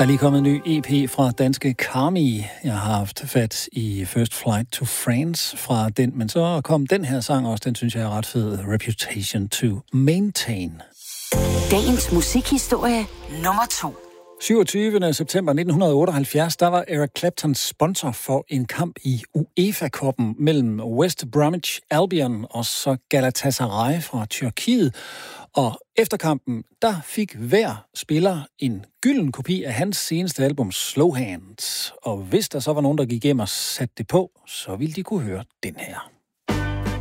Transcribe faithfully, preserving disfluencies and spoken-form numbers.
Der er lige kommet en ny E P fra danske Carmi. Jeg har haft fat i First Flight to France fra den, men så kom den her sang også, den synes jeg er ret fed. Reputation to Maintain. Dagens musikhistorie nummer to. syvogtyvende september nitten otteoghalvfjerds, der var Eric Clapton sponsor for en kamp i UEFA-cuppen mellem West Bromwich Albion og så Galatasaray fra Tyrkiet. Og efter kampen, der fik hver spiller en gylden kopi af hans seneste album Slow Hands. Og hvis der så var nogen, der gik hjem og satte det på, så ville de kunne høre den her.